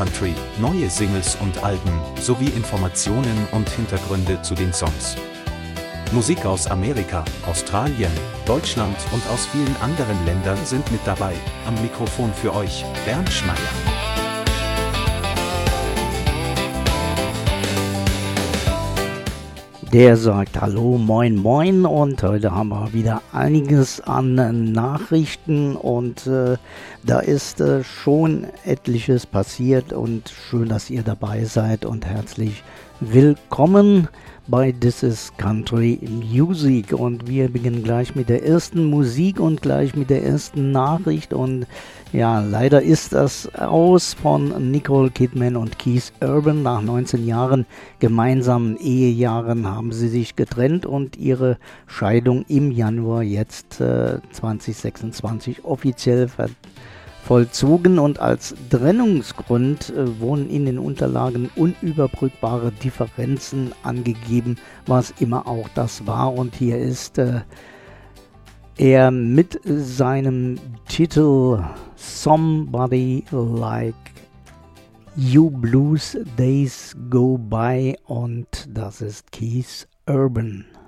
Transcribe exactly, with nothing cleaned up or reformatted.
Country, neue Singles und Alben, sowie Informationen und Hintergründe zu den Songs. Musik aus Amerika, Australien, Deutschland und aus vielen anderen Ländern sind mit dabei. Am Mikrofon für euch, Bernd Schmeyer. Der sagt Hallo, moin, moin, und heute haben wir wieder einiges an Nachrichten und äh, da ist äh, schon etliches passiert und schön, dass ihr dabei seid und herzlich willkommen bei This is Country Music, und wir beginnen gleich mit der ersten Musik und gleich mit der ersten Nachricht. Und ja, leider ist das aus von Nicole Kidman und Keith Urban. Nach neunzehn Jahren gemeinsamen Ehejahren haben sie sich getrennt und ihre Scheidung im Januar jetzt äh, zwanzig sechsundzwanzig offiziell ver vollzogen, und als Trennungsgrund äh, wurden in den Unterlagen unüberbrückbare Differenzen angegeben, was immer auch das war. Und hier ist äh, er mit seinem Titel Somebody Like You Blues Days Go By, und das ist Keith Urban.